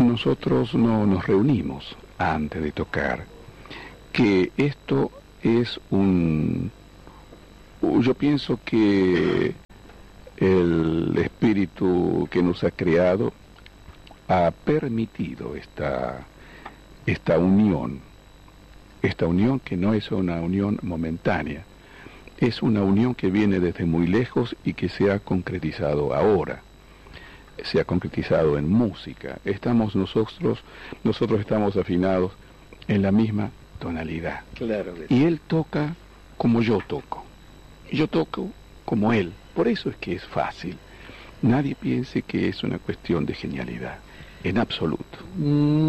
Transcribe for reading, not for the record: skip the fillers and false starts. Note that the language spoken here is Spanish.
nosotros no nos reunimos antes de tocar, que esto es yo pienso que el espíritu que nos ha creado ha permitido esta unión que no es una unión momentánea, es una unión que viene desde muy lejos y que se ha concretizado ahora, se ha concretizado en música. Nosotros estamos afinados en la misma tonalidad. Claro. Y él toca como yo toco como él. Por eso es que es fácil. Nadie piense que es una cuestión de genialidad, en absoluto.